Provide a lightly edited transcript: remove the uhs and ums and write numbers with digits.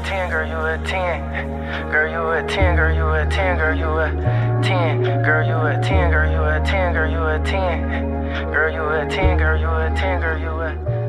10, girl, you a 10. Girl, you a 10, girl, you a 10, girl, you a 10. Girl, you a 10, girl, you a 10, girl, you a 10. Girl, you a 10, girl, you a 10, girl, you a